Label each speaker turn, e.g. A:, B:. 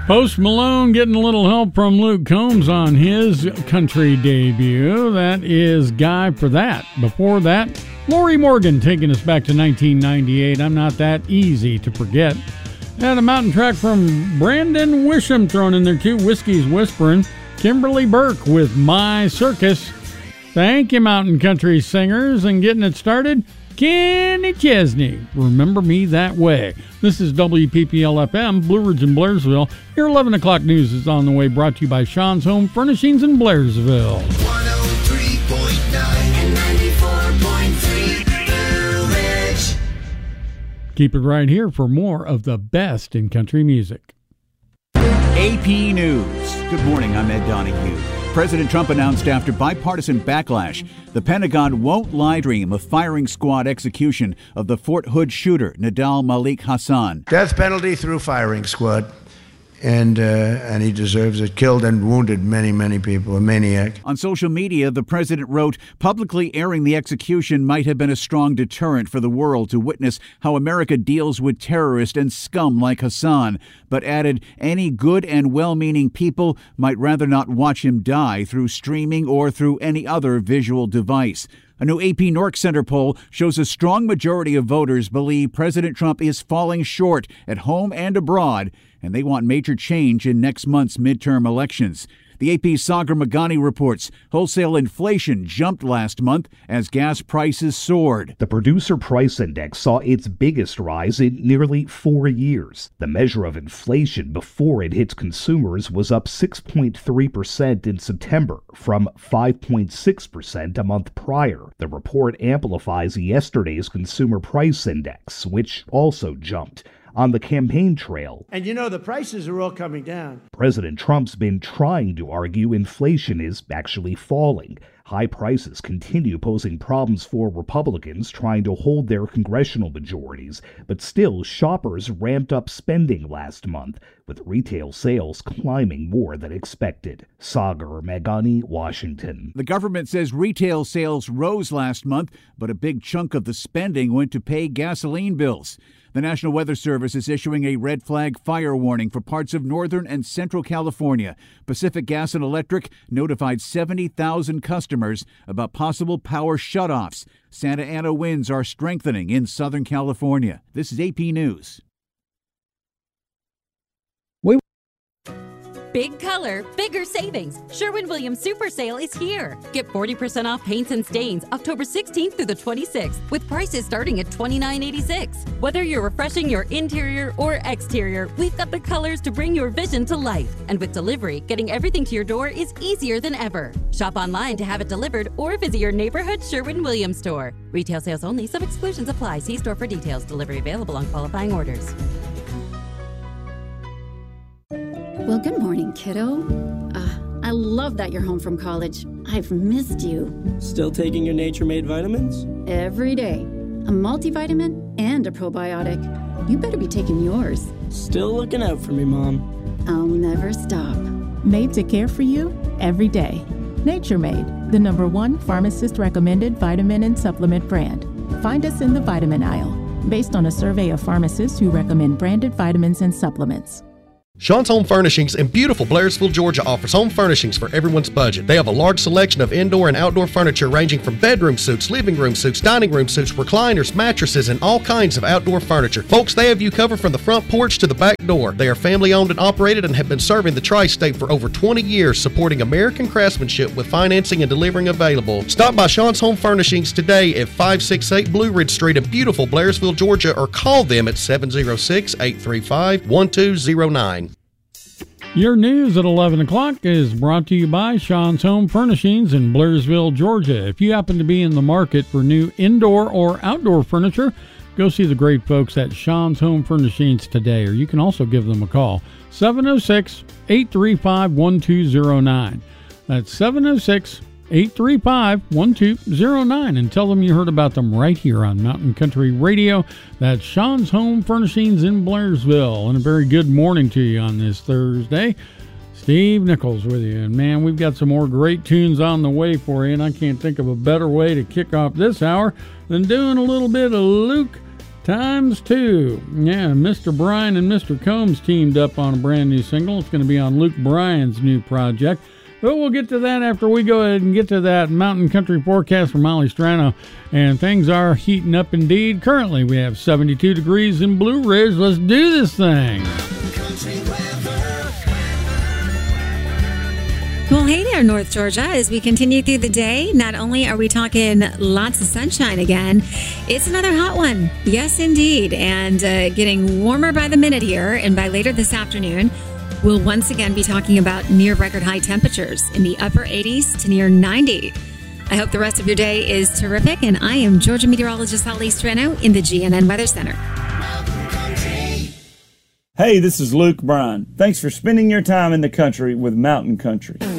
A: Post Malone getting a little help from Luke Combs on his country debut. That is Guy for That. Before that, Lori Morgan taking us back to 1998. I'm Not That Easy to Forget. And a mountain track from Brandon Wisham thrown in there too. Whiskey's Whispering. Kimberly Burke with My Circus. Thank you, mountain country singers. And getting it started, Kenny Chesney, Remember Me That Way. This is WPPL-FM, Blue Ridge and Blairsville. Your 11 o'clock news is on the way, brought to you by Sean's Home Furnishings in Blairsville.
B: 103.9 and 94.3 Blue Ridge.
A: Keep it right here for more of the best in country music.
C: AP News. Good morning, I'm Ed Donahue. President Trump announced after bipartisan backlash, the Pentagon won't live stream a firing squad execution of the Fort Hood shooter, Nidal Malik Hassan.
D: Death penalty through firing squad. And he deserves it. Killed and wounded many people. A maniac.
C: On social media, the president wrote, publicly airing the execution might have been a strong deterrent for the world to witness how America deals with terrorists and scum like Hassan, but added, any good and well-meaning people might rather not watch him die through streaming or through any other visual device. A new AP Nork Center poll shows a strong majority of voters believe President Trump is falling short at home and abroad, and they want major change in next month's midterm elections. The AP's Sagar Magani reports wholesale inflation jumped last month as gas prices soared.
E: The Producer Price Index saw its biggest rise in nearly 4 years. The measure of inflation before it hits consumers was up 6.3% in September from 5.6% a month prior. The report amplifies yesterday's Consumer Price Index, which also jumped. On the campaign trail.
F: And you know, the prices are all coming down.
E: President Trump's been trying to argue inflation is actually falling. High prices continue posing problems for Republicans trying to hold their congressional majorities, but still shoppers ramped up spending last month, with retail sales climbing more than expected. Sagar Magani, Washington.
C: The government says retail sales rose last month, but a big chunk of the spending went to pay gasoline bills. The National Weather Service is issuing a red flag fire warning for parts of northern and central California. Pacific Gas and Electric notified 70,000 customers about possible power shutoffs. Santa Ana winds are strengthening in Southern California. This is AP News.
G: Big color, bigger savings. Sherwin-Williams Super Sale is here. Get 40% off paints and stains October 16th through the 26th with prices starting at $29.86. Whether you're refreshing your interior or exterior, we've got the colors to bring your vision to life. And with delivery, getting everything to your door is easier than ever. Shop online to have it delivered or visit your neighborhood Sherwin-Williams store. Retail sales only. Some exclusions apply. See store for details. Delivery available on qualifying orders.
H: Well, good morning, kiddo. I love that you're home from college. I've missed you.
I: Still taking your Nature Made vitamins?
H: Every day. A multivitamin and a probiotic. You better be taking yours.
I: Still looking out for me, Mom.
H: I'll never stop.
J: Made to care for you every day. Nature Made, the #1 pharmacist-recommended vitamin and supplement brand. Find us in the vitamin aisle, based on a survey of pharmacists who recommend branded vitamins and supplements.
K: Sean's Home Furnishings in beautiful Blairsville, Georgia offers home furnishings for everyone's budget. They have a large selection of indoor and outdoor furniture ranging from bedroom suites, living room suites, dining room suites, recliners, mattresses, and all kinds of outdoor furniture. Folks, they have you covered from the front porch to the back door. They are family owned and operated and have been serving the tri-state for over 20 years, supporting American craftsmanship with financing and delivering available. Stop by Sean's Home Furnishings today at 568 Blue Ridge Street in beautiful Blairsville, Georgia, or call them at 706-835-1209.
A: Your news at 11 o'clock is brought to you by Sean's Home Furnishings in Blairsville, Georgia. If you happen to be in the market for new indoor or outdoor furniture, go see the great folks at Sean's Home Furnishings today, or you can also give them a call, 706-835-1209. That's 706-835-1209, and tell them you heard about them right here on Mountain Country Radio. That's Sean's Home Furnishings in Blairsville. And a very good morning to you on this Thursday. Steve Nichols with you. And man, we've got some more great tunes on the way for you, and I can't think of a better way to kick off this hour than doing a little bit of Luke Times 2. Yeah, Mr. Bryan and Mr. Combs teamed up on a brand new single. It's going to be on Luke Bryan's new project. But we'll get to that after we go ahead and get to that mountain country forecast from Molly Strano. And things are heating up indeed. Currently, we have 72 degrees in Blue Ridge. Let's do this thing.
L: Well, hey there, North Georgia. As we continue through the day, not only are we talking lots of sunshine again, it's another hot one. Yes, indeed. And getting warmer by the minute here. And by later this afternoon, we'll once again be talking about near record high temperatures in the upper 80s to near 90. I hope the rest of your day is terrific. And I am Georgia meteorologist Holly Strano in the GNN Weather Center.
M: Hey, this is Luke Bryan. Thanks for spending your time in the country with Mountain Country.